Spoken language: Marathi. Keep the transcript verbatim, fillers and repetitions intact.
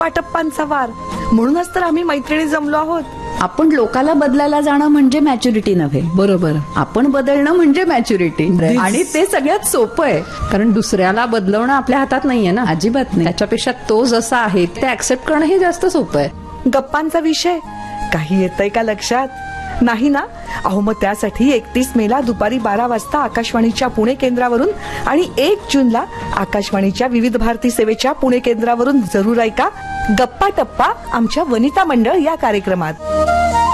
टप्पांचा वार, म्हणूनच तर आम्ही मैत्रिणी जमलो आहोत. आपण लोकाला बदलायला जाणं म्हणजे मॅच्युरिटी नव्हे. बरोबर. आपण बदलणं म्हणजे मॅच्युरिटी. आणि ते सगळ्यात सोपं आहे, कारण दुसऱ्याला बदलवणं आपल्या हातात नाहीये ना. अजिबात नाही. त्याच्यापेक्षा तो जसा आहे ते ऍक्सेप्ट करणं हे जास्त सोपं आहे. गप्पांचा विषय काही येतंय का लक्षात? नाही ना? अहो मग त्यासाठी एकतीस मेला दुपारी बारा वाजता आकाशवाणीच्या पुणे केंद्रावरून आणि एक जूनला आकाशवाणीच्या विविध भारती सेवेच्या पुणे केंद्रावरून जरूर ऐका गप्पा टप्पा आमच्या वनिता मंडळ या कार्यक्रमात.